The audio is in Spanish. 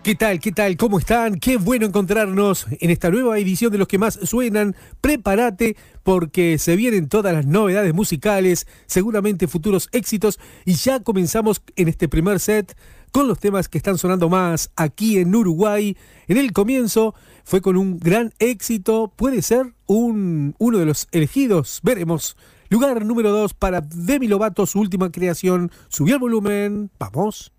¿Qué tal? ¿Qué tal? ¿Cómo están? Qué bueno encontrarnos en esta nueva edición de Los que más suenan. Prepárate porque se vienen todas las novedades musicales, seguramente futuros éxitos y ya comenzamos en este primer set con los temas que están sonando más aquí en Uruguay. En el comienzo fue con un gran éxito, puede ser uno de los elegidos, veremos. Lugar número 2 para Demi Lovato, su última creación. Subió el volumen, vamos.